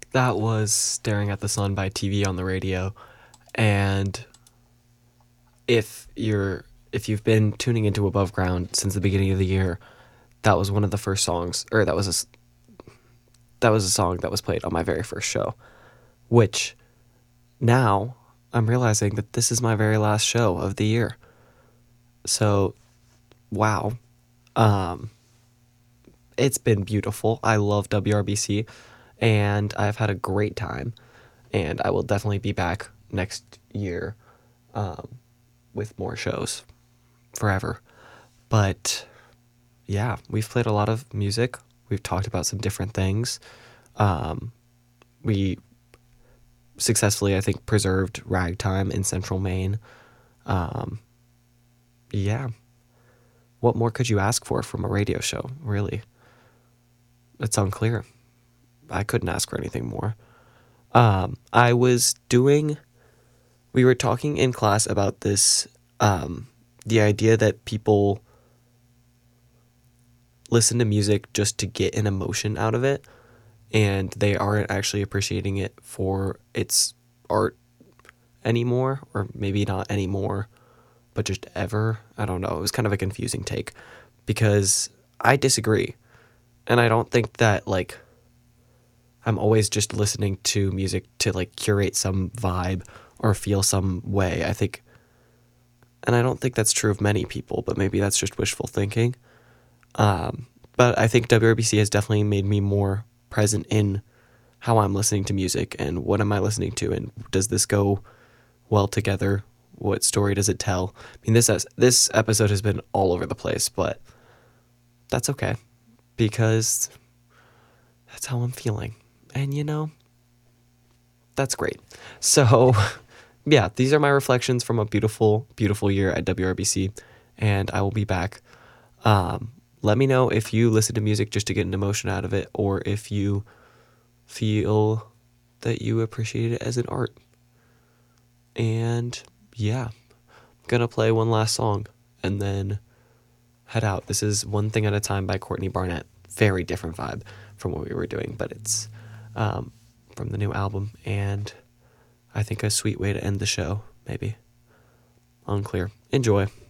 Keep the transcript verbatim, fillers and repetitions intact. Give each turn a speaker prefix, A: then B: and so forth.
A: That was Staring at the Sun by T V on the Radio. And if you're if you've been tuning into Above Ground since the beginning of the year, that was one of the first songs, or that was a that was a song that was played on my very first show, which now I'm realizing that this is my very last show of the year. So, wow. Um, it's been beautiful. I love W R B C, and I've had a great time. And I will definitely be back next year um, with more shows forever. But yeah, we've played a lot of music. We've talked about some different things. Um, we successfully, I think, preserved ragtime in Central Maine. Um, yeah. What more could you ask for from a radio show, really? It's unclear. I couldn't ask for anything more. Um, I was doing, we were talking in class about this, um, the idea that people listen to music just to get an emotion out of it, and they aren't actually appreciating it for its art anymore, or maybe not anymore, but just ever. I don't know. It was kind of a confusing take because I disagree. And I don't think that, like, I'm always just listening to music to, like, curate some vibe or feel some way. I think, and I don't think that's true of many people, but maybe that's just wishful thinking. Um, but I think W R B C has definitely made me more present in how I'm listening to music and what am I listening to, and does this go well together? What story does it tell? I mean, this this episode has been all over the place, but that's okay because that's how I'm feeling. And, you know, that's great. So, yeah, these are my reflections from a beautiful, beautiful year at W R B C, and I will be back. Um, let me know if you listen to music just to get an emotion out of it, or if you feel that you appreciate it as an art. And, yeah, I'm going to play one last song and then head out. This is One Thing at a Time by Courtney Barnett. Very different vibe from what we were doing, but it's um, from the new album, and I think a sweet way to end the show, maybe. Unclear. Enjoy.